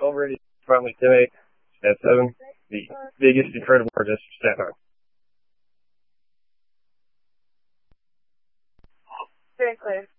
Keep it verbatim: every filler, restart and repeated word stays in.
all ready. Finally, ten eight at seven. The biggest, incredible artist, Sapphire. Very clear.